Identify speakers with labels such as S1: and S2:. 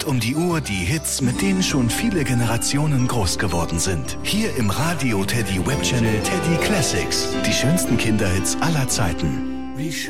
S1: um die Uhr die Hits, mit denen schon viele Generationen groß geworden sind. Hier im Radio Teddy Webchannel Teddy Classics. Die schönsten Kinderhits aller Zeiten.
S2: Wie